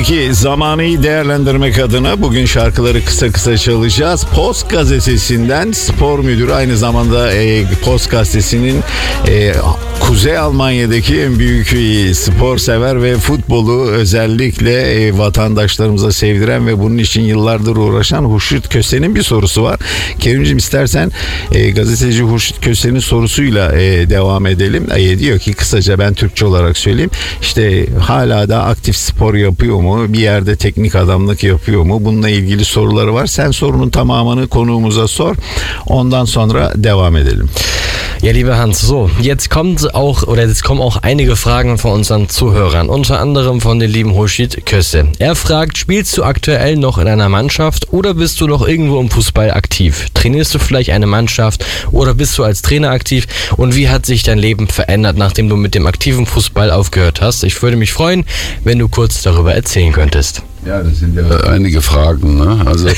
Peki zamanı iyi değerlendirmek adına bugün şarkıları kısa kısa çalacağız. Post gazetesinden spor müdürü, aynı zamanda Post gazetesinin Kuzey Almanya'daki en büyük spor sever ve futbolu özellikle vatandaşlarımıza sevdiren ve bunun için yıllardır uğraşan Hurşit Köse'nin bir sorusu var. Kerimciğim, istersen gazeteci Hurşit Köse'nin sorusuyla devam edelim. Diyor ki, kısaca ben Türkçe olarak söyleyeyim. İşte hala da aktif spor yapıyor mu? Bir yerde teknik adamlık yapıyor mu? Bununla ilgili soruları var. Sen sorunun tamamını konuğumuza sor. Ondan sonra devam edelim. Ja, lieber Hans, so, jetzt kommen auch einige Fragen von unseren Zuhörern, unter anderem von dem lieben Hurşit Köse. Er fragt, spielst du aktuell noch in einer Mannschaft oder bist du noch irgendwo im Fußball aktiv? Trainierst du vielleicht eine Mannschaft oder bist du als Trainer aktiv? Und wie hat sich dein Leben verändert, nachdem du mit dem aktiven Fußball aufgehört hast? Ich würde mich freuen, wenn du kurz darüber erzählen könntest. Ja, das sind ja einige Fragen, ne? Also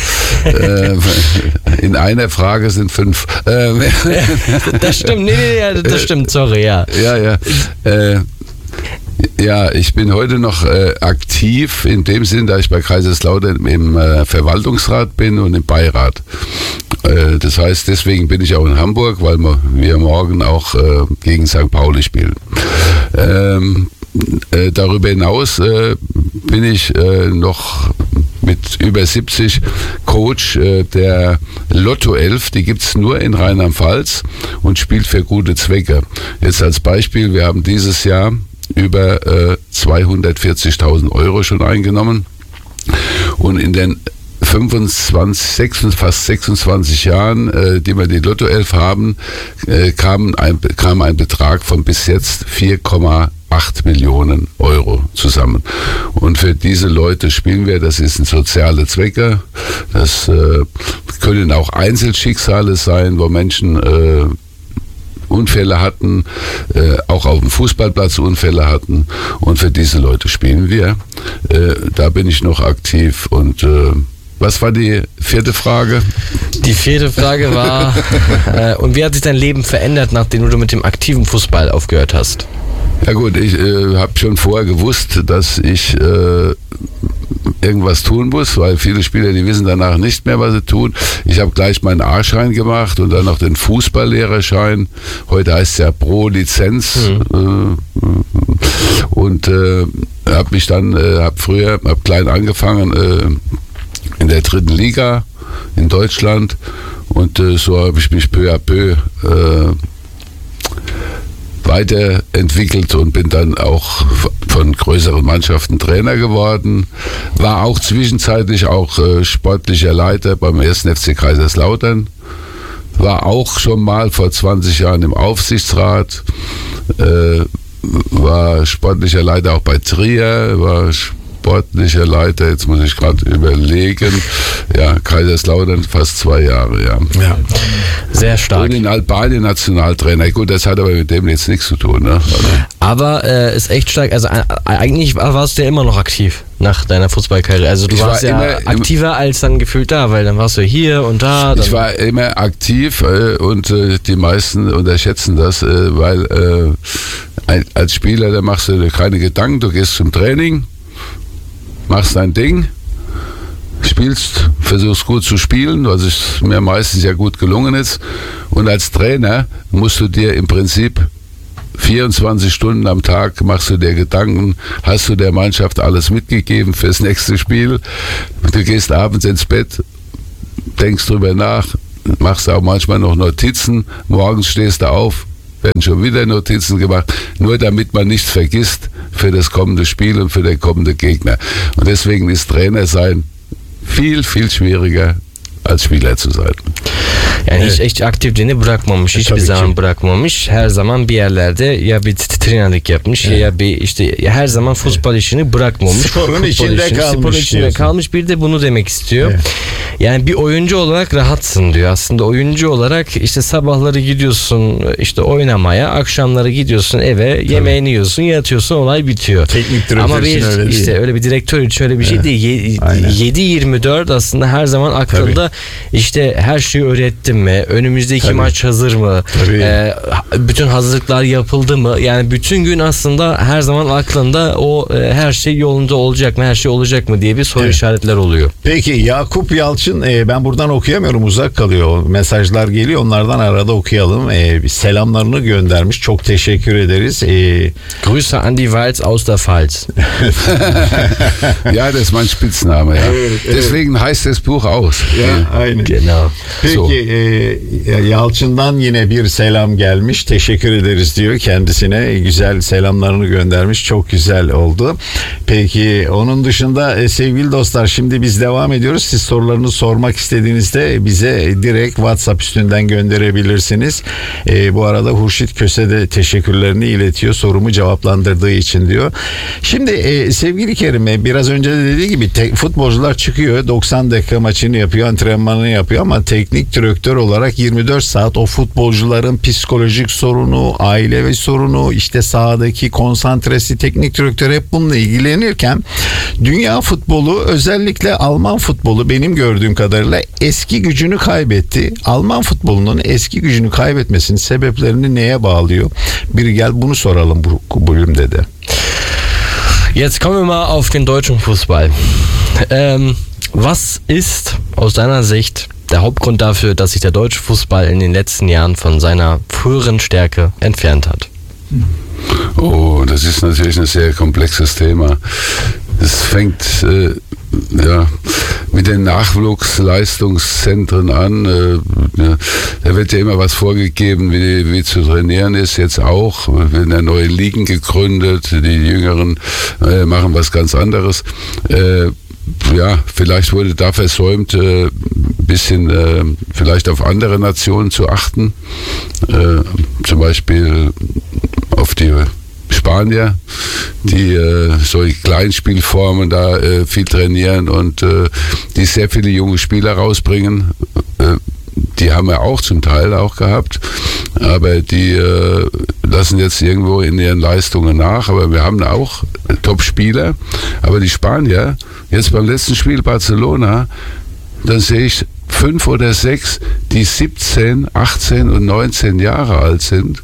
in einer Frage sind 5. Das stimmt, das stimmt, sorry, ja. Ja, ich bin heute noch aktiv in dem Sinn, da ich bei Kaiserslautern im Verwaltungsrat bin und im Beirat. Das heißt, deswegen bin ich auch in Hamburg, weil wir morgen auch gegen St. Pauli spielen. Darüber hinaus bin ich noch mit über 70 Coach der Lotto 11, die gibt es nur in Rheinland-Pfalz und spielt für gute Zwecke. Jetzt als Beispiel, wir haben dieses Jahr über 240.000 Euro schon eingenommen und in den 25, fast 26 Jahren, die wir die Lotto 11 haben, kam ein Betrag von bis jetzt 4,8 Millionen Euro zusammen. Und für diese Leute spielen wir, das sind soziale Zwecke, das können auch Einzelschicksale sein, wo Menschen Unfälle hatten, auch auf dem Fußballplatz Unfälle hatten, und für diese Leute spielen wir. Da bin ich noch aktiv. Und was war die vierte Frage? Die vierte Frage war, und wie hat sich dein Leben verändert, nachdem du mit dem aktiven Fußball aufgehört hast? Ja gut, ich habe schon vorher gewusst, dass ich irgendwas tun muss, weil viele Spieler, die wissen danach nicht mehr, was sie tun. Ich habe gleich meinen A-Schein gemacht und dann noch den Fußballlehrerschein. Heute heißt es ja Pro-Lizenz. Und habe klein angefangen in der 3. Liga in Deutschland, und so habe ich mich peu à peu weiterentwickelt und bin dann auch von größeren Mannschaften Trainer geworden, war auch zwischenzeitlich auch sportlicher Leiter beim 1. FC Kaiserslautern, war auch schon mal vor 20 Jahren im Aufsichtsrat, war sportlicher Leiter auch bei Trier, war sportlicher Leiter, jetzt muss ich gerade überlegen, ja, Kaiserslautern fast 2 Jahre, ja. Sehr stark. Und in Albanien Nationaltrainer. Gut, das hat aber mit dem jetzt nichts zu tun, ne? Aber ist echt stark, also eigentlich warst du ja immer noch aktiv nach deiner Fußballkarriere. Also du warst ja aktiver als dann gefühlt da, weil dann warst du hier und da. Ich war immer aktiv und die meisten unterschätzen das, weil als Spieler, da machst du dir keine Gedanken, du gehst zum Training, machst dein Ding, spielst, versuchst gut zu spielen, was mir meistens ja gut gelungen ist. Und als Trainer musst du dir im Prinzip 24 Stunden am Tag machst du dir Gedanken, hast du der Mannschaft alles mitgegeben fürs nächste Spiel. Du gehst abends ins Bett, denkst drüber nach, machst auch manchmal noch Notizen, morgens stehst du auf, werden schon wieder Notizen gemacht, nur damit man nichts vergisst für das kommende Spiel und für den kommenden Gegner. Und deswegen ist Trainer sein viel, viel schwieriger als Spieler zu sein. Yani hiç echt aktifliğini bırakmamış, hiçbir zaman bırakmamış. Her zaman bir yerlerde ya bir trainerlik yapmış ya bir işte her zaman futbol işini bırakmamış. Sporun içinde kalmış. Bir de bunu demek istiyor. Yani bir oyuncu olarak rahatsın diyor. Aslında oyuncu olarak işte sabahları gidiyorsun işte oynamaya, akşamları gidiyorsun eve, yemeğini yiyorsun, yatıyorsun, olay bitiyor. Teknik direktör Ama için bir öyle değil. işte öyle bir direktör için öyle bir şey değil. Aynen. 7-24 aslında her zaman aklında işte her şeyi öğrettim mi? Önümüzdeki Tabii. maç hazır mı? Tabii. Bütün hazırlıklar yapıldı mı? Yani bütün gün aslında her zaman aklında o her şey yolunda olacak mı? Her şey olacak mı diye bir soru Evet. işaretler oluyor. Peki Yakup Yalçın, ben buradan okuyamıyorum, uzak kalıyor. Mesajlar geliyor, onlardan arada okuyalım. Selamlarını göndermiş. Çok teşekkür ederiz. Grüße an die Walz aus der Pfalz. Ja, das ist mein Spitzname. Ja. Deswegen heißt das Buch aus. Aynen. Genau. Peki Yalçın'dan yine bir selam gelmiş. Teşekkür ederiz diyor kendisine. Güzel selamlarını göndermiş. Çok güzel oldu. Peki onun dışında sevgili dostlar, şimdi biz devam ediyoruz. Siz sorularınızı sormak istediğinizde bize direkt WhatsApp üstünden gönderebilirsiniz. Bu arada Hurşit Köse de teşekkürlerini iletiyor. Sorumu cevaplandırdığı için diyor. Şimdi sevgili Kerim, biraz önce de dediği gibi futbolcular çıkıyor. 90 dakika maçını yapıyor, antrenmanını yapıyor ama teknik direktör olarak 24 saat o futbolcuların psikolojik sorunu, aile ve sorunu, işte sahadaki konsantresi, teknik direktör hep bununla ilgilenirken dünya futbolu, özellikle Alman futbolu benim gördüğüm kadarıyla eski gücünü kaybetti. Alman futbolunun eski gücünü kaybetmesinin sebeplerini neye bağlıyor? Bir gel bunu soralım bu bölümde de. Jetzt kommen wir mal auf den deutschen Fußball. Was ist aus deiner Sicht der Hauptgrund dafür, dass sich der deutsche Fußball in den letzten Jahren von seiner früheren Stärke entfernt hat? Oh, das ist natürlich ein sehr komplexes Thema. Es fängt mit den Nachwuchsleistungszentren an. Da wird ja immer was vorgegeben, wie zu trainieren ist. Jetzt auch. Werden ja neue Ligen gegründet. Die Jüngeren machen was ganz anderes. Vielleicht wurde da versäumt, ein bisschen vielleicht auf andere Nationen zu achten. Zum Beispiel auf die Spanier, die solche Kleinspielformen da viel trainieren und die sehr viele junge Spieler rausbringen. Die haben wir auch zum Teil auch gehabt, aber die lassen jetzt irgendwo in ihren Leistungen nach. Aber wir haben auch Top-Spieler. Aber die Spanier, jetzt beim letzten Spiel Barcelona, dann sehe ich 5 oder 6, die 17, 18 und 19 Jahre alt sind.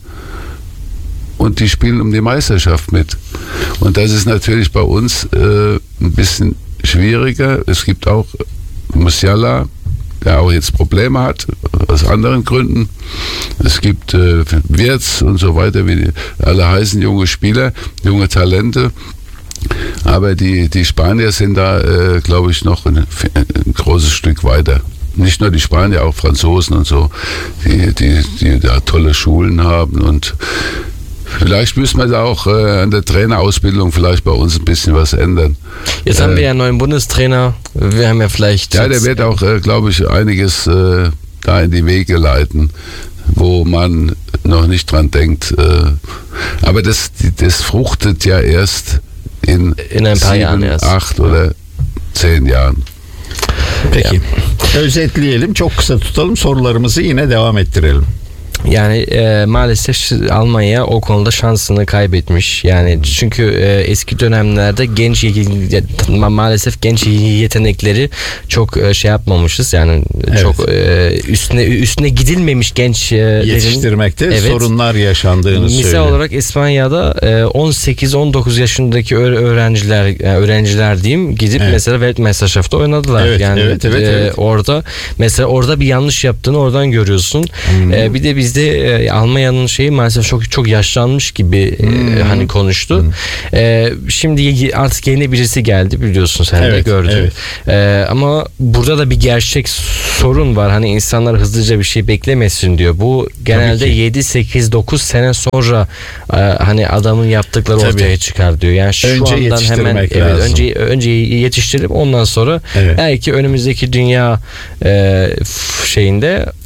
Und die spielen um die Meisterschaft mit. Und das ist natürlich bei uns ein bisschen schwieriger. Es gibt auch Musiala, der auch jetzt Probleme hat, aus anderen Gründen. Es gibt Wirtz und so weiter, wie die alle heißen, junge Spieler, junge Talente. Aber die Spanier sind da, glaube ich, noch ein großes Stück weiter. Nicht nur die Spanier, auch Franzosen und so, die da tolle Schulen haben. Und vielleicht müssen wir da auch an der Trainerausbildung vielleicht bei uns ein bisschen was ändern. Jetzt haben wir ja einen neuen Bundestrainer. Wir haben ja vielleicht... Ja, der wird auch, glaube ich, einiges da in die Wege leiten, wo man noch nicht dran denkt. Aber das fruchtet ja erst in ein paar 7, Jahren erst. 8 oder 10 Jahren. Peki. Özetleyelim, çok kısa tutalım, sorularımızı yine devam ettirelim. Yani maalesef Almanya o konuda şansını kaybetmiş. Yani çünkü eski dönemlerde maalesef genç yetenekleri çok şey yapmamışız. Yani Evet. çok üstüne gidilmemiş gençlerin Yetiştirmekte sorunlar yaşandığını Misal söylüyor. olarak İspanya'da 18-19 yaşındaki öğrenciler diyeyim gidip mesela Weltmeisterschafts'ta oynadılar. Evet, yani evet. orada bir yanlış yaptığını oradan görüyorsun. Bir de bizde Almanya'nın şeyi maalesef çok yaşlanmış gibi hani konuştu. Şimdi artık yeni birisi geldi, biliyorsun sen de gördün. Evet. Ama burada da bir gerçek sorun var. Hani insanlar hızlıca bir şey beklemesin diyor. Bu genelde 7-8-9 sene sonra hani adamın yaptıkları ortaya çıkar diyor. Yani şu önce andan hemen lazım. önce yetiştirip ondan sonra belki önümüzdeki dünya şeyinde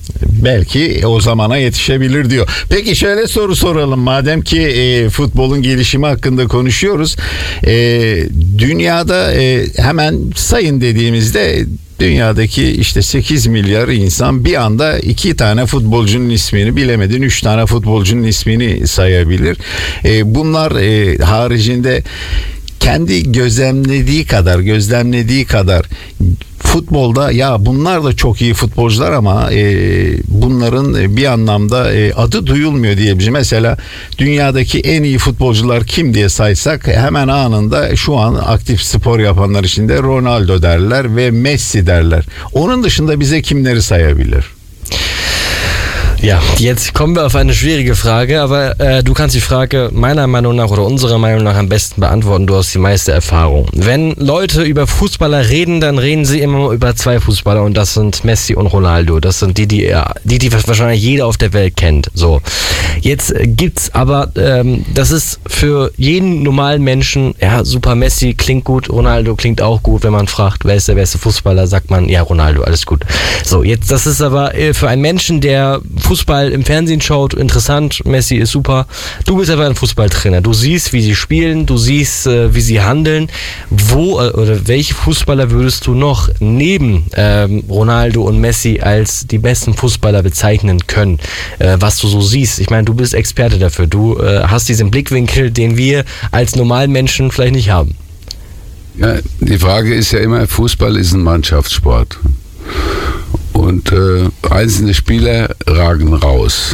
Belki o zamana yetişebilir diyor. Peki şöyle soru soralım. Madem ki futbolun gelişimi hakkında konuşuyoruz. Dünyada hemen sayın dediğimizde dünyadaki işte 8 milyar insan bir anda 2 tane futbolcunun ismini, bilemedin 3 tane futbolcunun ismini sayabilir. Bunlar haricinde kendi gözlemlediği kadar futbolda ya bunlar da çok iyi futbolcular ama bunların bir anlamda adı duyulmuyor diyebiliriz. Mesela dünyadaki en iyi futbolcular kim diye saysak hemen anında şu an aktif spor yapanlar içinde Ronaldo derler ve Messi derler. Onun dışında bize kimleri sayabilir? Ja, jetzt kommen wir auf eine schwierige Frage, aber du kannst die Frage meiner Meinung nach oder unserer Meinung nach am besten beantworten. Du hast die meiste Erfahrung. Wenn Leute über Fußballer reden, dann reden sie immer über 2 Fußballer und das sind Messi und Ronaldo. Das sind die wahrscheinlich jeder auf der Welt kennt. So, jetzt gibt's aber, das ist für jeden normalen Menschen, ja, super, Messi klingt gut, Ronaldo klingt auch gut. Wenn man fragt, wer ist der beste Fußballer, sagt man, ja, Ronaldo, alles gut. So, jetzt, das ist aber für einen Menschen, der Fußball im Fernsehen schaut, interessant, Messi ist super. Du bist aber ein Fußballtrainer. Du siehst, wie sie spielen, du siehst, wie sie handeln. Welche Fußballer würdest du noch neben Ronaldo und Messi als die besten Fußballer bezeichnen können, was du so siehst? Ich meine, du bist Experte dafür. Du hast diesen Blickwinkel, den wir als normalen Menschen vielleicht nicht haben. Ja, die Frage ist ja immer, Fußball ist ein Mannschaftssport. Und einzelne Spieler ragen raus.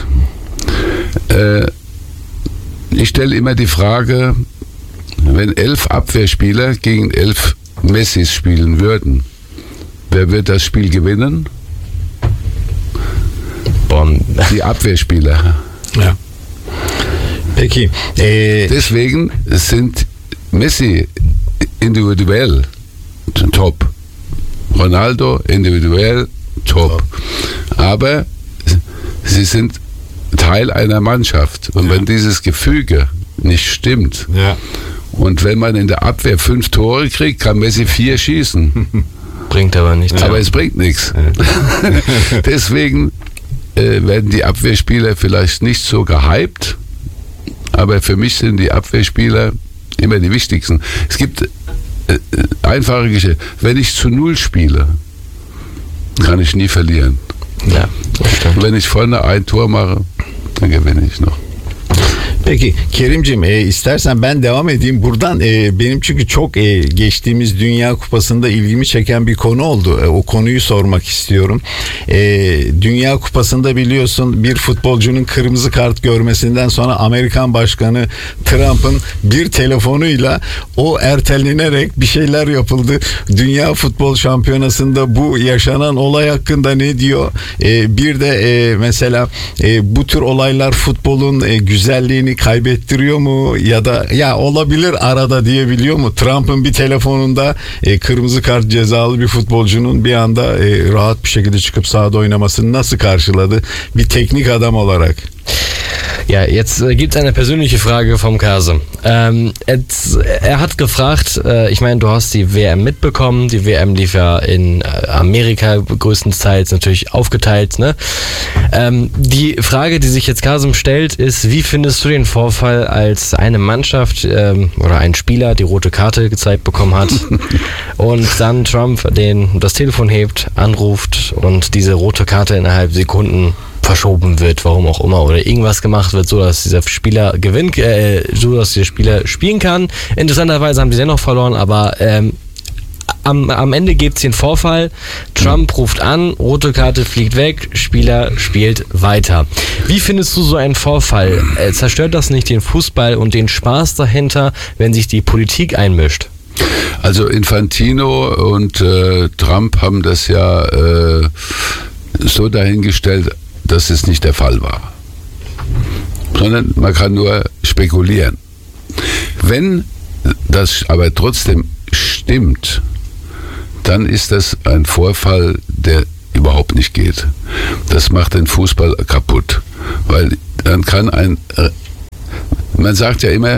Ich stelle immer die Frage, wenn 11 Abwehrspieler gegen 11 Messis spielen würden, wer wird das Spiel gewinnen? Die Abwehrspieler. Ja. Peki. Deswegen sind Messi individuell top. Ronaldo individuell top. Aber sie sind Teil einer Mannschaft. Und wenn dieses Gefüge nicht stimmt, und wenn man in der Abwehr 5 Tore kriegt, kann Messi 4 schießen. Bringt aber nichts. Aber es bringt nichts. Deswegen werden die Abwehrspieler vielleicht nicht so gehypt, aber für mich sind die Abwehrspieler immer die wichtigsten. Es gibt einfache Geschichte. Wenn ich zu 0 spiele, kann ich nie verlieren. Ja, das stimmt. Wenn ich vorne ein Tor mache, dann gewinne ich noch. Peki Kerimciğim istersen ben devam edeyim buradan. Benim çünkü çok geçtiğimiz Dünya Kupası'nda ilgimi çeken bir konu oldu. O konuyu sormak istiyorum. Dünya Kupası'nda biliyorsun bir futbolcunun kırmızı kart görmesinden sonra Amerikan Başkanı Trump'ın bir telefonuyla o ertelenerek bir şeyler yapıldı. Dünya Futbol Şampiyonası'nda bu yaşanan olay hakkında ne diyor? Bir de mesela bu tür olaylar futbolun güzelliğini kaybettiriyor mu ya da ya olabilir arada diyebiliyor mu? Trump'ın bir telefonunda kırmızı kart cezalı bir futbolcunun bir anda rahat bir şekilde çıkıp sahada oynamasını nasıl karşıladı? Bir teknik adam olarak. Ja, jetzt gibt es eine persönliche Frage vom Kasem. Er hat gefragt, ich meine, du hast die WM mitbekommen, die WM lief ja in Amerika größtenteils natürlich aufgeteilt, ne? Die Frage, die sich jetzt Kasem stellt, ist, wie findest du den Vorfall, als eine Mannschaft oder ein Spieler die rote Karte gezeigt bekommen hat und dann Trump das Telefon hebt, anruft und diese rote Karte innerhalb Sekunden verschoben wird, warum auch immer, oder irgendwas gemacht wird, so dass dieser Spieler gewinnt, so dass der Spieler spielen kann. Interessanterweise haben sie dennoch verloren, aber am Ende gibt es den Vorfall, Trump ruft an, rote Karte fliegt weg, Spieler spielt weiter. Wie findest du so einen Vorfall? Zerstört das nicht den Fußball und den Spaß dahinter, wenn sich die Politik einmischt? Also Infantino und Trump haben das ja so dahingestellt, dass es nicht der Fall war. Sondern man kann nur spekulieren. Wenn das aber trotzdem stimmt, dann ist das ein Vorfall, der überhaupt nicht geht. Das macht den Fußball kaputt. Weil dann kann man sagt ja immer,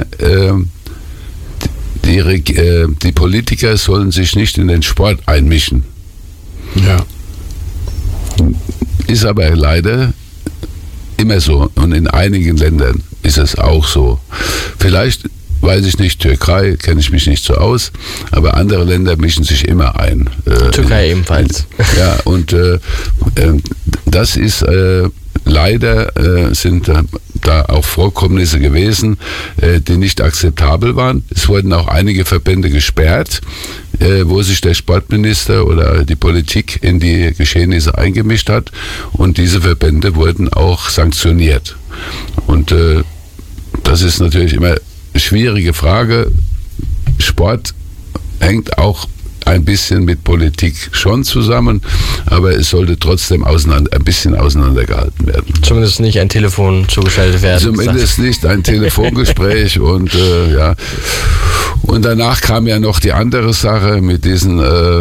die Politiker sollen sich nicht in den Sport einmischen. Ja. ist aber leider immer so. Und in einigen Ländern ist es auch so. Vielleicht, weiß ich nicht, Türkei kenne ich mich nicht so aus, aber andere Länder mischen sich immer ein. Türkei ebenfalls. Ja, und das ist leider sind da auch Vorkommnisse gewesen, die nicht akzeptabel waren. Es wurden auch einige Verbände gesperrt, wo sich der Sportminister oder die Politik in die Geschehnisse eingemischt hat, und diese Verbände wurden auch sanktioniert. Und das ist natürlich immer eine schwierige Frage. Sport hängt auch ein bisschen mit Politik schon zusammen, aber es sollte trotzdem ein bisschen auseinandergehalten werden. Zumindest nicht ein Telefon zugeschaltet werden. Zumindest nicht ein Telefongespräch und ja. Und danach kam ja noch die andere Sache mit diesen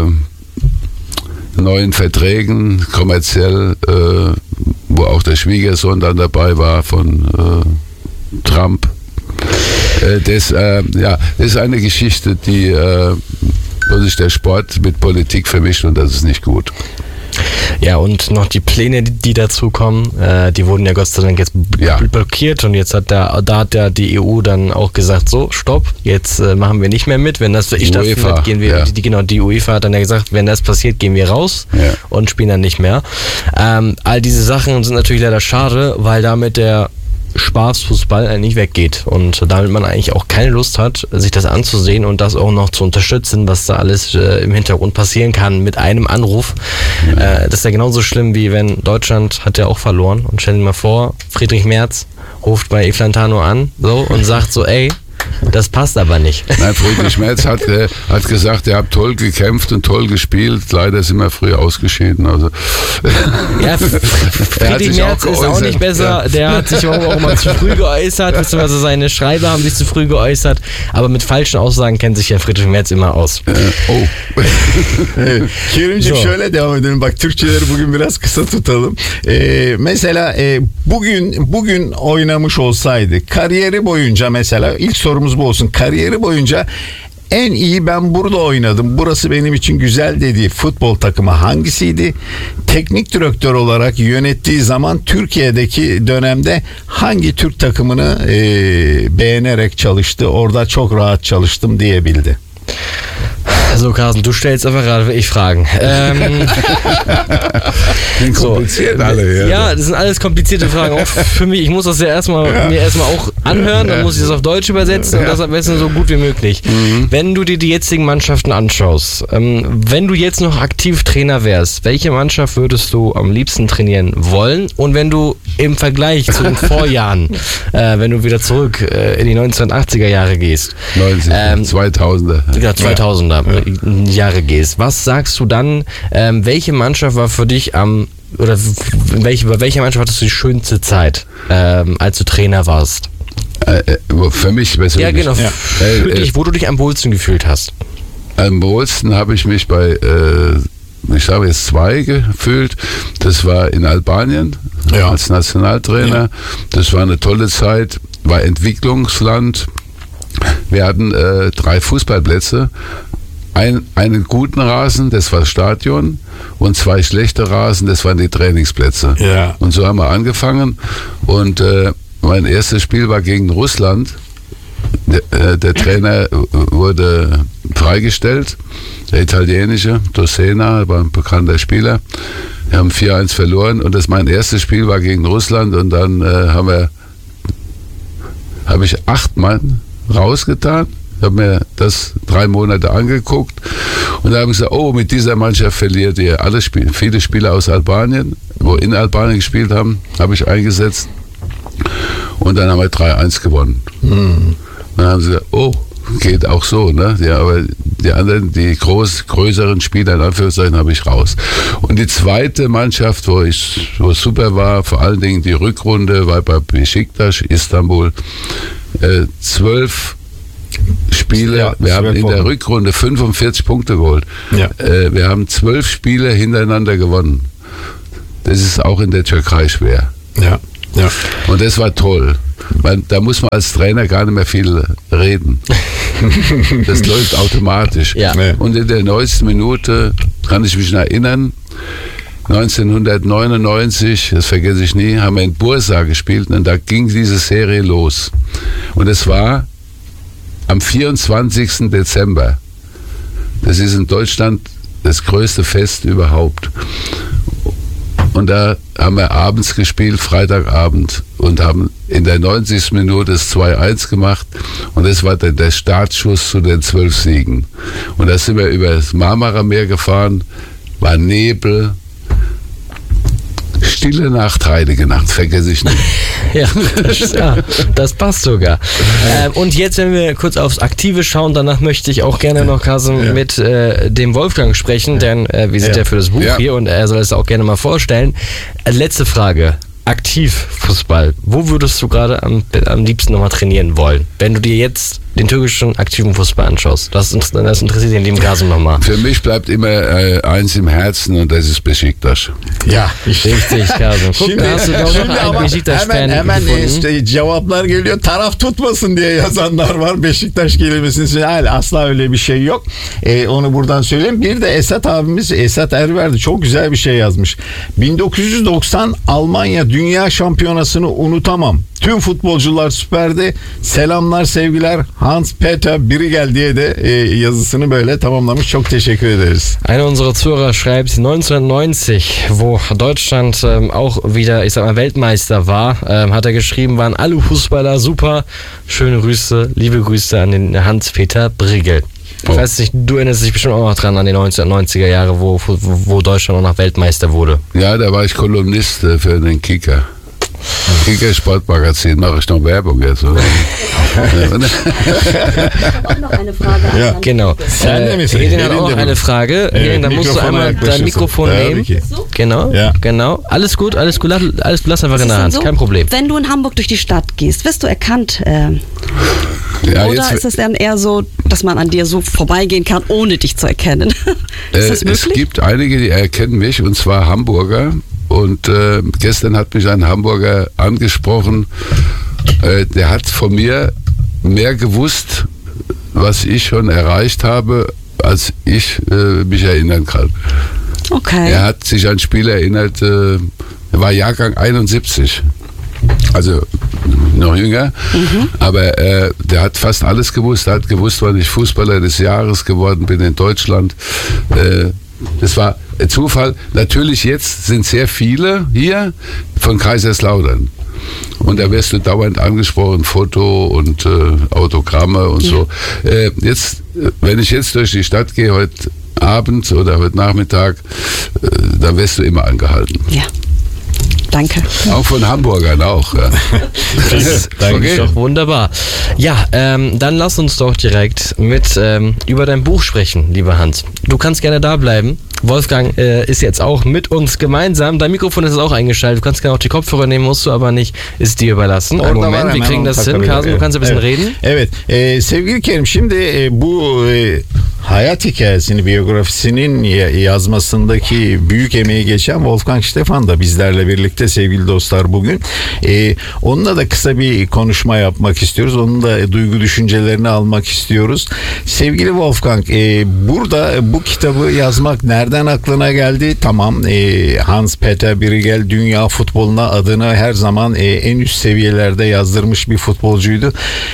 neuen Verträgen, kommerziell, wo auch der Schwiegersohn dann dabei war von Trump. Das ist eine Geschichte, wo sich der Sport mit Politik vermischt, und das ist nicht gut. Ja, und noch die Pläne, die dazu kommen, die wurden ja Gott sei Dank jetzt blockiert, und jetzt hat die EU dann auch gesagt, so, stopp, jetzt machen wir nicht mehr mit, wenn das stattfindet, gehen wir, die UEFA hat dann ja gesagt, wenn das passiert, gehen wir raus und spielen dann nicht mehr. All diese Sachen sind natürlich leider schade, weil damit der Spaßfußball eigentlich weggeht und damit man eigentlich auch keine Lust hat, sich das anzusehen und das auch noch zu unterstützen, was da alles im Hintergrund passieren kann mit einem Anruf. Das ist ja genauso schlimm, wie wenn Deutschland hat ja auch verloren, und stell dir mal vor, Friedrich Merz ruft bei Infantino an und sagt so, ey, das passt aber nicht. Nein, Friedrich Merz hat gesagt, ihr habt toll gekämpft und toll gespielt. Leider sind wir früh ausgeschieden. Also. Ja, Friedrich Merz ist auch nicht besser. Ja. Der hat sich auch mal zu früh geäußert, beziehungsweise seine Schreiber haben sich zu früh geäußert. Aber mit falschen Aussagen kennt sich ja Friedrich Merz immer aus. Kerimciğim şöyle devam edelim. Bak Türkçeleri bugün biraz kısa tutalım. Mesela bugün oynamış olsaydı kariyeri boyunca, mesela ilk sorumuz bu olsun. Kariyeri boyunca en iyi ben burada oynadım, burası benim için güzel dediği futbol takımı hangisiydi? Teknik direktör olarak yönettiği zaman Türkiye'deki dönemde hangi Türk takımını beğenerek çalıştı? Orada çok rahat çalıştım diyebildi. So, Carsten, du stellst einfach gerade ich Fragen. Kompliziert alle, ja, das sind alles komplizierte Fragen. Auch für mich, ich muss das ja mir erstmal auch anhören, dann muss ich das auf Deutsch übersetzen und das am besten so gut wie möglich. Wenn du dir die jetzigen Mannschaften anschaust, wenn du jetzt noch aktiv Trainer wärst, welche Mannschaft würdest du am liebsten trainieren wollen? Und wenn du im Vergleich zu den Vorjahren, wenn du wieder zurück in die 1980er Jahre gehst, 2000er. Ja, 2000er Jahre gehst, was sagst du dann, welche Mannschaft war für dich bei welcher Mannschaft hattest du die schönste Zeit, als du Trainer warst? Für mich persönlich? Ja, genau. Ja. Für dich, wo du dich am wohlsten gefühlt hast. Am wohlsten habe ich mich bei, ich habe jetzt 2 gefühlt. Das war in Albanien als Nationaltrainer. Ja. Das war eine tolle Zeit, war Entwicklungsland. Wir hatten 3 Fußballplätze. Einen guten Rasen, das war das Stadion, und 2 schlechte Rasen, das waren die Trainingsplätze. Ja. Und so haben wir angefangen, und mein erstes Spiel war gegen Russland. Der Trainer wurde freigestellt, der italienische, Dossena, war ein bekannter Spieler. Wir haben 4-1 verloren, und mein erstes Spiel war gegen Russland, und dann habe ich 8 Mann rausgetan. Ich habe mir das 3 Monate angeguckt, und da habe ich gesagt, mit dieser Mannschaft verliert ihr alle Spiele. Viele Spieler aus Albanien, wo in Albanien gespielt haben, habe ich eingesetzt, und dann haben wir 3-1 gewonnen. Dann haben sie gesagt, geht auch so, ne? Ja, aber die anderen, die größeren Spieler in Anführungszeichen, habe ich raus. Und die zweite Mannschaft, wo super war, vor allen Dingen die Rückrunde, war bei Beşiktaş, Istanbul, 12 Spiele, wir haben in der Rückrunde 45 Punkte geholt. Ja. Wir haben 12 Spiele hintereinander gewonnen. Das ist auch in der Türkei schwer. Ja. Ja. Und das war toll. Da muss man als Trainer gar nicht mehr viel reden. Das läuft automatisch. Ja. Und in der 90. Minute kann ich mich erinnern, 1999, das vergesse ich nie, haben wir in Bursa gespielt und da ging diese Serie los. Und es war am 24. Dezember. Das ist in Deutschland das größte Fest überhaupt. Und da haben wir abends gespielt, Freitagabend, und haben in der 90. Minute das 2-1 gemacht. Und das war der Startschuss zu den 12 Siegen. Und da sind wir über das Marmara-Meer gefahren, war Nebel, stille Nacht, heilige Nacht, vergesse ich nicht. Ja, das passt sogar. Und jetzt, wenn wir kurz aufs Aktive schauen, danach möchte ich auch gerne noch, Carsten, mit dem Wolfgang sprechen, denn wir sind ja für das Buch hier und er soll es auch gerne mal vorstellen. Letzte Frage. Aktivfußball. Wo würdest du gerade am liebsten nochmal trainieren wollen, wenn du dir jetzt den türkischen aktiven Fußball anschaust? Das interessiert den lieben Carsten nochmal. Für mich bleibt immer eins im Herzen und das ist Beşiktaş. Ya Richtig, Carsten. Guck, da hast du doch noch einen Beşiktaş-Fan gefunden. Cevaplar geliyor. Taraf tutmasın diye yazanlar var. Beşiktaş kelimesinin hayır, asla öyle bir şey yok. Onu buradan söyleyeyim. Bir de Esat abimiz, Esat Erverdi çok güzel bir şey yazmış. 1990 Almanya Dünya Şampiyonası'nı unutamam. Tüm futbolcular süperdi. Selamlar, sevgiler. Hans-Peter Briegel diye de yazısını böyle tamamlamış. Çok teşekkür ederiz. Einer unserer Zuhörer schreibt, 1990, wo Deutschland auch wieder, ich sag mal, Weltmeister war, hat er geschrieben, waren alle Fußballer super. Schöne Grüße, liebe Grüße an den Hans-Peter Briegel. Ich weiß nicht, du erinnerst dich bestimmt auch noch dran an die 1990er Jahre, wo Deutschland auch noch Weltmeister wurde. Ja, da war ich Kolumnist für den Kicker. Kicker Sportmagazin, mache ich noch Werbung jetzt, oder? Auch noch eine Frage an Herrn Genau. Edin hat auch noch eine Frage. Edin, dann musst du einmal dein Mikrofon nehmen. Genau, genau. Alles gut, lass einfach in der Hand, kein Problem. Wenn du in Hamburg durch die Stadt gehst, wirst du erkannt? Ja, oder ist es dann eher so, dass man an dir so vorbeigehen kann, ohne dich zu erkennen? Ist das möglich? Es gibt einige, die erkennen mich, und zwar Hamburger. Und gestern hat mich ein Hamburger angesprochen, der hat von mir mehr gewusst, was ich schon erreicht habe, als ich mich erinnern kann. Okay. Er hat sich an ein Spiel erinnert, er war Jahrgang 71. Also noch jünger, aber der hat fast alles gewusst. Er hat gewusst, wann ich Fußballer des Jahres geworden bin in Deutschland. Das war Zufall. Natürlich jetzt sind sehr viele hier von Kaiserslautern. Und da wirst du dauernd angesprochen, Foto und Autogramme und so. Jetzt, wenn ich jetzt durch die Stadt gehe, heute Abend oder heute Nachmittag, da wirst du immer angehalten. Ja. Danke. Auch von Hamburgern auch. Ja. Das ist doch wunderbar. Ja, dann lass uns doch direkt mit über dein Buch sprechen, lieber Hans. Du kannst gerne da bleiben. Wolfgang ist jetzt auch mit uns gemeinsam. Dein Mikrofon ist auch eingeschaltet. Du kannst gerne auch die Kopfhörer nehmen, musst du aber nicht. Ist dir überlassen. Einen Moment, wir kriegen das hin. Carsten, du kannst ein bisschen reden. Evet. Sevgili Kerim, şimdi bu hayat hikayesini, biyografisinin yazmasındaki büyük emeği geçen Wolfgang Stephan da bizlerle birlikte sevgili dostlar bugün. Onunla da kısa bir konuşma yapmak istiyoruz. Onun da duygu düşüncelerini almak istiyoruz. Sevgili Wolfgang, burada bu kitabı yazmak nereden aklına geldi? Tamam, Hans-Peter Briegel dünya futboluna adını her zaman en üst seviyelerde yazdırmış bir futbolcuydu.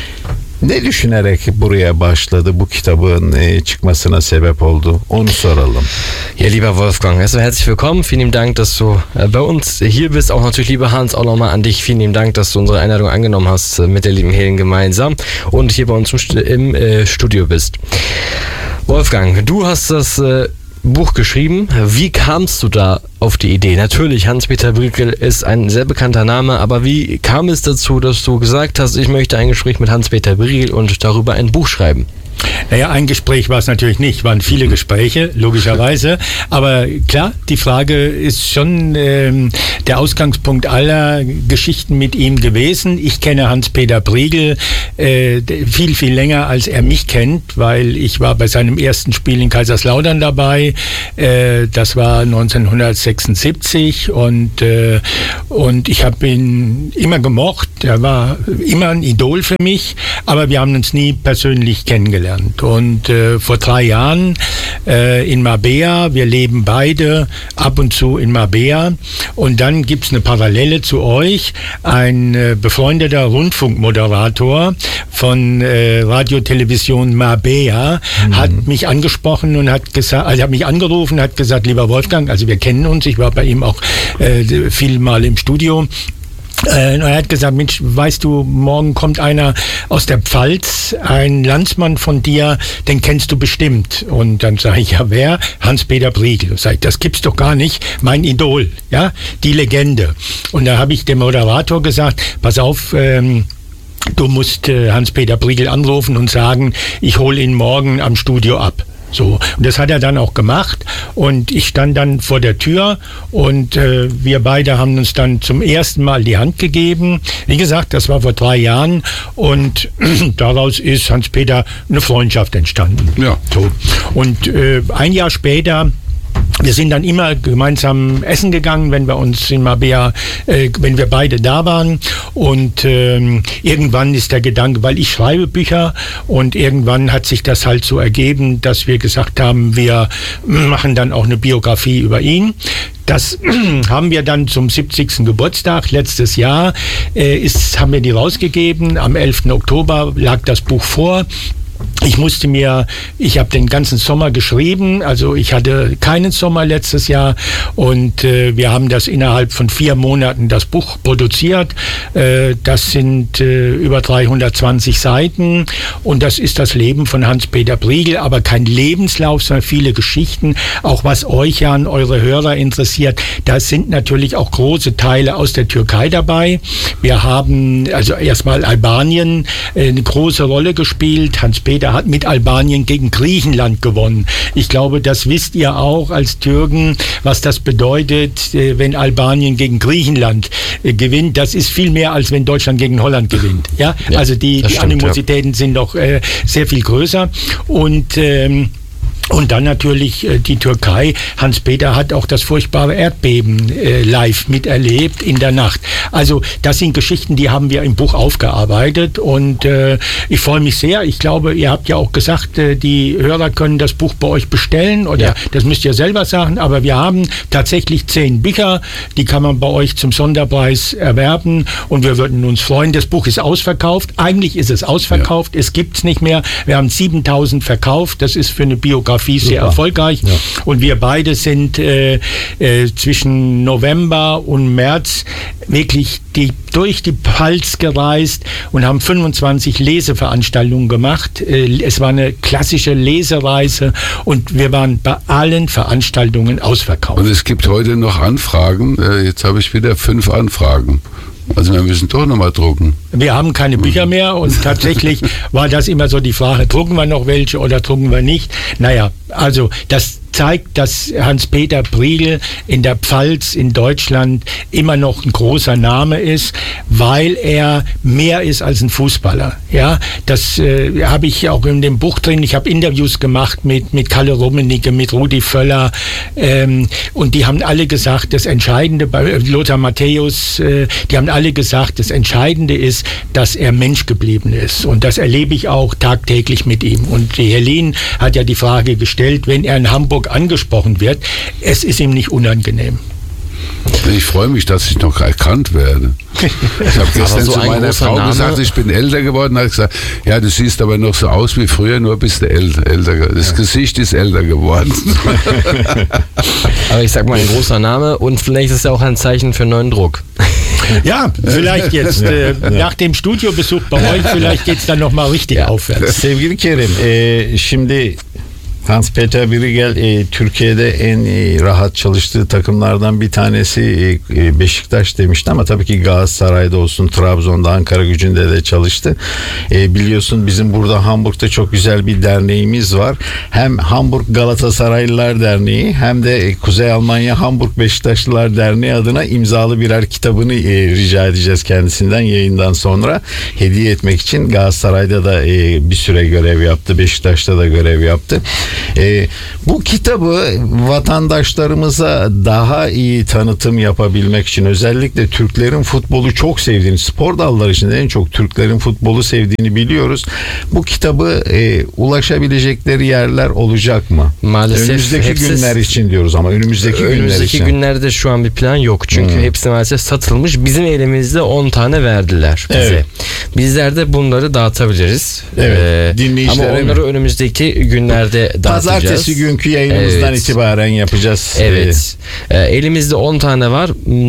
Ne düşünerek buraya başladı, bu kitabın çıkmasına sebep oldu? Onu soralım. Ja, lieber Wolfgang, erstmal herzlich willkommen. Vielen lieben Dank, dass du bei uns hier bist. Auch natürlich, lieber Hans, auch nochmal an dich. Vielen lieben Dank, dass du unsere Einladung angenommen hast, mit der lieben Helen gemeinsam und hier bei uns im Studio bist. Wolfgang, du hast das Buch geschrieben. Wie kamst du da auf die Idee? Natürlich, Hans-Peter Briegel ist ein sehr bekannter Name, aber wie kam es dazu, dass du gesagt hast, ich möchte ein Gespräch mit Hans-Peter Briegel und darüber ein Buch schreiben? Naja, ein Gespräch war es natürlich nicht, waren viele Gespräche, logischerweise. Aber klar, die Frage ist schon der Ausgangspunkt aller Geschichten mit ihm gewesen. Ich kenne Hans-Peter Briegel viel, viel länger, als er mich kennt, weil ich war bei seinem ersten Spiel in Kaiserslautern dabei. Das war 1976 und ich habe ihn immer gemocht. Er war immer ein Idol für mich, aber wir haben uns nie persönlich kennengelernt. kennengelernt. Und vor 3 Jahren in Marbella, wir leben beide ab und zu in Marbella. Und dann gibt es eine Parallele zu euch. Ein befreundeter Rundfunkmoderator von Radiotelevision Marbella hat mich angesprochen und hat gesagt, also hat mich angerufen, hat gesagt, lieber Wolfgang, also wir kennen uns, ich war bei ihm auch viel mal im Studio. Er hat gesagt, Mensch, weißt du, morgen kommt einer aus der Pfalz, ein Landsmann von dir, den kennst du bestimmt. Und dann sage ich, ja, wer? Hans-Peter Briegel. Sag ich, das gibt's doch gar nicht, mein Idol, ja, die Legende. Und da habe ich dem Moderator gesagt, pass auf, du musst Hans-Peter Briegel anrufen und sagen, ich hole ihn morgen am Studio ab. So, und das hat er dann auch gemacht und ich stand dann vor der Tür und wir beide haben uns dann zum ersten Mal die Hand gegeben. Wie gesagt, das war vor 3 Jahren und daraus ist Hans-Peter eine Freundschaft entstanden. Ja. So. Und ein Jahr später, wir sind dann immer gemeinsam essen gegangen, wenn wir uns in Marbella, wenn wir beide da waren. Und irgendwann ist der Gedanke, weil ich schreibe Bücher und irgendwann hat sich das halt so ergeben, dass wir gesagt haben, wir machen dann auch eine Biografie über ihn. Das haben wir dann zum 70. Geburtstag letztes Jahr, haben wir die rausgegeben. Am 11. Oktober lag das Buch vor. Ich habe den ganzen Sommer geschrieben, also ich hatte keinen Sommer letztes Jahr und wir haben das innerhalb von 4 Monaten das Buch produziert. Das sind über 320 Seiten und das ist das Leben von Hans-Peter Briegel, aber kein Lebenslauf, sondern viele Geschichten, auch was euch an eure Hörer interessiert. Da sind natürlich auch große Teile aus der Türkei dabei. Wir haben also erstmal Albanien eine große Rolle gespielt. Hans-Peter hat mit Albanien gegen Griechenland gewonnen. Ich glaube, das wisst ihr auch als Türken, was das bedeutet, wenn Albanien gegen Griechenland gewinnt. Das ist viel mehr, als wenn Deutschland gegen Holland gewinnt. Ja? Also die Animositäten sind doch sehr viel größer. Und dann natürlich die Türkei. Hans-Peter hat auch das furchtbare Erdbeben live miterlebt in der Nacht. Also das sind Geschichten, die haben wir im Buch aufgearbeitet und ich freue mich sehr. Ich glaube, ihr habt ja auch gesagt, die Hörer können das Buch bei euch bestellen oder das müsst ihr selber sagen, aber wir haben tatsächlich 10 Bücher, die kann man bei euch zum Sonderpreis erwerben und wir würden uns freuen. Das Buch ist ausverkauft. Eigentlich ist es ausverkauft. Es gibt es nicht mehr. Wir haben 7.000 verkauft. Das ist für eine Biografie sehr erfolgreich. Ja. Und wir beide sind zwischen November und März wirklich durch die Pfalz gereist und haben 25 Leseveranstaltungen gemacht. Es war eine klassische Lesereise und wir waren bei allen Veranstaltungen ausverkauft. Und es gibt heute noch Anfragen. Jetzt habe ich wieder 5 Anfragen. Also wir müssen doch nochmal drucken. Wir haben keine Bücher mehr und tatsächlich war das immer so die Frage, drucken wir noch welche oder drucken wir nicht? Naja, also das zeigt, dass Hans-Peter Briegel in der Pfalz in Deutschland immer noch ein großer Name ist, weil er mehr ist als ein Fußballer. Ja, das habe ich auch in dem Buch drin. Ich habe Interviews gemacht mit Kalle Rummenigge, mit Rudi Völler und die haben alle gesagt, das Entscheidende bei Lothar Matthäus, die haben alle gesagt, das Entscheidende ist, dass er Mensch geblieben ist und das erlebe ich auch tagtäglich mit ihm. Und die Helene hat ja die Frage gestellt, wenn er in Hamburg angesprochen wird, es ist ihm nicht unangenehm. Ich freue mich, dass ich noch erkannt werde. Ich habe gestern zu meiner Frau gesagt, ich bin älter geworden. Hat gesagt, ja, du siehst aber noch so aus wie früher, nur bist du älter. Das Gesicht ist älter geworden. Aber ich sag mal, ein großer Name und vielleicht ist es ja auch ein Zeichen für neuen Druck. Ja, vielleicht jetzt nach dem Studiobesuch bei euch, vielleicht geht es dann nochmal richtig aufwärts. Sevgili Kerim, şimdi Hans-Peter Briegel Türkiye'de en rahat çalıştığı takımlardan bir tanesi Beşiktaş demişti ama tabii ki Galatasaray'da olsun, Trabzon'da, Ankaragücü'nde de çalıştı. Biliyorsun bizim burada Hamburg'da çok güzel bir derneğimiz var. Hem Hamburg Galatasaraylılar Derneği hem de Kuzey Almanya Hamburg Beşiktaşlılar Derneği adına imzalı birer kitabını rica edeceğiz kendisinden yayından sonra hediye etmek için. Galatasaray'da da bir süre görev yaptı, Beşiktaş'ta da görev yaptı. Bu kitabı vatandaşlarımıza daha iyi tanıtım yapabilmek için, özellikle Türklerin futbolu çok sevdiğini, spor dalları içinde en çok Türklerin futbolu sevdiğini biliyoruz. Bu kitabı ulaşabilecekleri yerler olacak mı? Maalesef Önümüzdeki günler için diyoruz ama önümüzdeki günlerde şu an bir plan yok. Çünkü hepsi maalesef satılmış. Bizim elimizde 10 tane verdiler bize. Evet. Bizler de bunları dağıtabiliriz. Evet, dinleyicilere ama onları önümüzdeki günlerde dağıtacağız. Pazartesi günkü yayınımızdan itibaren yapacağız. Evet. Elimizde 10 tane var.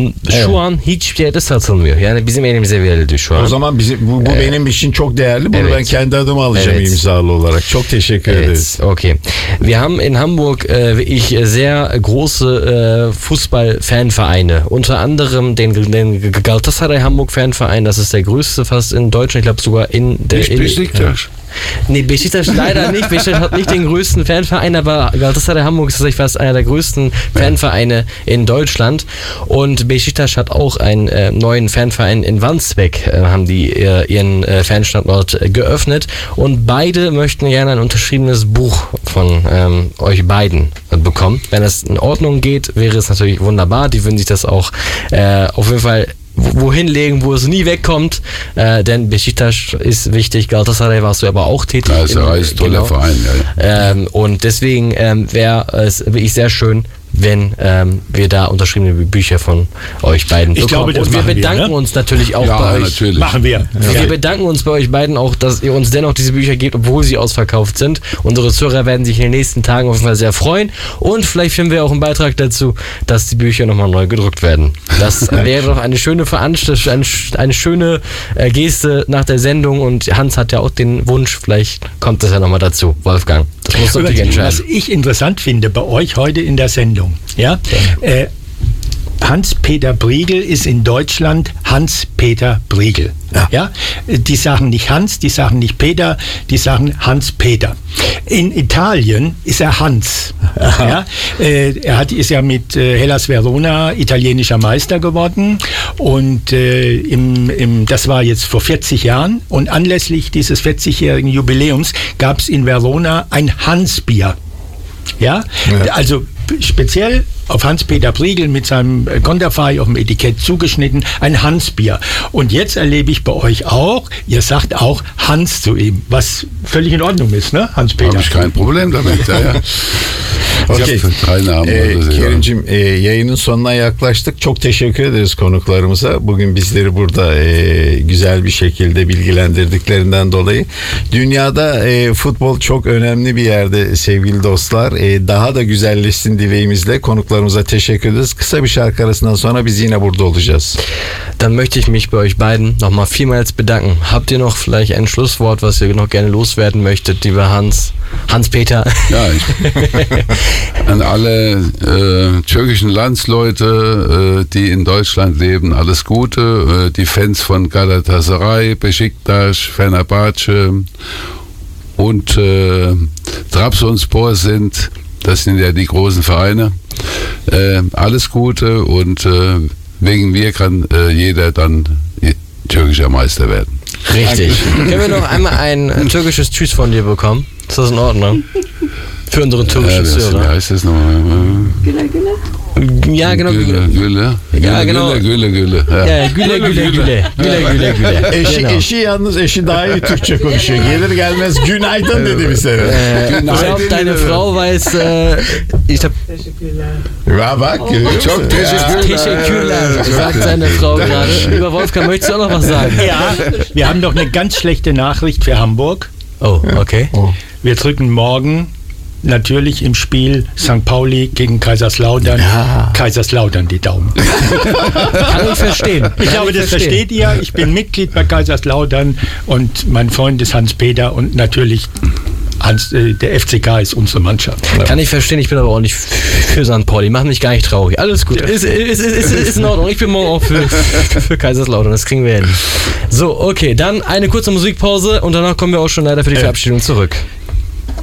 Şu an hiçbir yerde satılmıyor. Yani bizim elimize verildi şu an. O zaman bu benim için çok değerli. Bunu ben kendi adıma alacağım imzalı olarak. Çok teşekkür ederiz. Okay. Wir haben in Hamburg wirklich sehr große Fußball-Fanvereine. Unter anderem den Galatasaray Hamburg Fanverein. Das ist der größte fast in Deutschland. Ich glaube sogar in der... Nicht Besiktas. Nee, Besiktas leider nicht. Besiktas hat nicht den größten Fanverein, aber Galatasaray Hamburg ist tatsächlich fast einer der größten Fanvereine in Deutschland. Und Besiktas hat auch einen neuen Fanverein in Wandsbek, haben die ihren Fanstandort geöffnet. Und beide möchten gerne ein unterschriebenes Buch von euch beiden bekommen. Wenn das in Ordnung geht, wäre es natürlich wunderbar. Die würden sich das auch auf jeden Fall wohin legen, wo es nie wegkommt, denn Besiktas ist wichtig, Galatasaray warst du aber auch tätig. Das ist ein toller Verein. Ja. Und deswegen wäre es wirklich sehr schön, wenn wir da unterschriebene Bücher von euch beiden bekommen. Ich glaube, das und wir bedanken uns natürlich auch bei euch. Natürlich. Machen wir. Ja. Wir bedanken uns bei euch beiden auch, dass ihr uns dennoch diese Bücher gebt, obwohl sie ausverkauft sind. Unsere Zuhörer werden sich in den nächsten Tagen auf jeden Fall sehr freuen. Und vielleicht finden wir auch einen Beitrag dazu, dass die Bücher nochmal neu gedruckt werden. Das wäre doch eine schöne Veranstaltung, eine schöne Geste nach der Sendung. Und Hans hat ja auch den Wunsch, vielleicht kommt das ja nochmal dazu, Wolfgang. Das muss natürlich entscheiden. Was ich interessant finde bei euch heute in der Sendung, ja, Hans-Peter Briegel ist in Deutschland Hans-Peter Briegel. Ja. Die sagen nicht Hans, die sagen nicht Peter, die sagen Hans-Peter. In Italien ist er Hans. Ja. Ist ja mit Hellas Verona italienischer Meister geworden und das war jetzt vor 40 Jahren und anlässlich dieses 40-jährigen Jubiläums gab es in Verona ein Hans-Bier. Ja, also speziell auf Hans-Peter Briegel mit seinem Konterfei auf dem Etikett zugeschnitten, ein Hans-Bier. Und jetzt erlebe ich bei euch auch, ihr sagt auch Hans zu ihm, was völlig in Ordnung ist, ne, Hans-Peter? Habe ich kein Problem damit, ja. Okay. Kerim'cim yayının sonuna yaklaştık. Çok teşekkür ederiz konuklarımıza. Bugün bizleri burada güzel bir şekilde bilgilendirdiklerinden dolayı. Dünyada futbol çok önemli bir yerde sevgili dostlar. Daha da güzelleşsin dileğimizle konuklarımıza teşekkür ederiz. Kısa bir şarkı arasından sonra biz yine burada olacağız. Dann möchte ich mich bei euch beiden nochmal vielmals bedanken. Habt ihr noch vielleicht ein Schlusswort, was ihr noch gerne loswerden möchtet, lieber Hans-Peter? Ja, an alle türkischen Landsleute, die in Deutschland leben, alles Gute. Die Fans von Galatasaray, Besiktas, Fenerbahce und Trabzonspor sind, das sind ja die großen Vereine. Alles Gute und wegen mir kann jeder dann türkischer Meister werden. Richtig. Können wir noch einmal ein türkisches Tschüss von dir bekommen? Ist das in Ordnung? Für unsere türkischen Hörer. Wie heißt das nochmal? Ja, genau. Gülle. Ja, genau. Gülle. Ja, güle. Eşi yalnız eşi daha iyi Türkçe konuşuyor. Gelir gelmez günaydın dedi bir sene. Ich glaube, deine Frau weiß, Ja bak. Çok Teşekkürler, sagt seine Frau gerade. Über Wolfgang, möchtest du auch noch was sagen? Ja, wir haben noch eine ganz schlechte Nachricht für Hamburg. Oh, okay. Wir drücken morgen natürlich im Spiel St. Pauli gegen Kaiserslautern. Ja. Kaiserslautern die Daumen. Kann ich verstehen. Ich glaube, das versteht ihr. Ich bin Mitglied bei Kaiserslautern und mein Freund ist Hans-Peter und natürlich der FCK ist unsere Mannschaft. Kann ich verstehen, ich bin aber auch nicht für St. Pauli. Mach mich gar nicht traurig. Alles gut. Ist in Ordnung. Ich bin morgen auch für Kaiserslautern. Das kriegen wir hin. So, okay. Dann eine kurze Musikpause und danach kommen wir auch schon leider für die Verabschiedung zurück.